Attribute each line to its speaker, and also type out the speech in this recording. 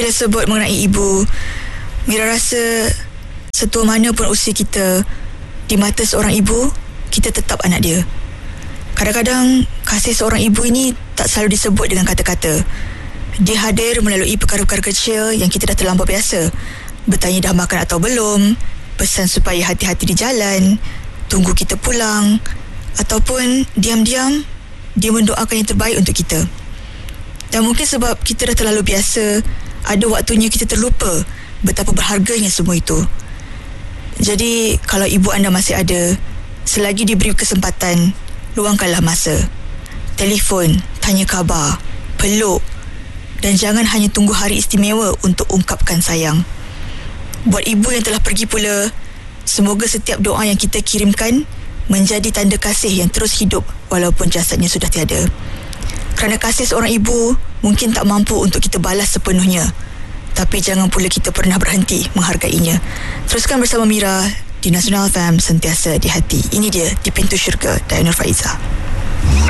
Speaker 1: bila sebut mengenai ibu, Mira rasa setua mana pun usia kita, di mata seorang ibu, kita tetap anak dia. Kadang-kadang kasih seorang ibu ini tak selalu disebut dengan kata-kata. Dia hadir melalui perkara-perkara kecil yang kita dah terlampau biasa. Bertanya dah makan atau belum, pesan supaya hati-hati di jalan, tunggu kita pulang, ataupun diam-diam dia mendoakan yang terbaik untuk kita. Dan mungkin sebab kita dah terlalu biasa, ada waktunya kita terlupa betapa berharganya semua itu. Jadi kalau ibu anda masih ada, selagi diberi kesempatan, luangkanlah masa. Telefon, tanya khabar, peluk, dan jangan hanya tunggu hari istimewa untuk ungkapkan sayang. Buat ibu yang telah pergi pula, semoga setiap doa yang kita kirimkan menjadi tanda kasih yang terus hidup walaupun jasadnya sudah tiada. Kerana kasih seorang ibu mungkin tak mampu untuk kita balas sepenuhnya, tapi jangan pula kita pernah berhenti menghargainya. Teruskan bersama Mira di Nasional FM, sentiasa di hati. Ini dia, di Pintu Syurga, Dayana Faiza.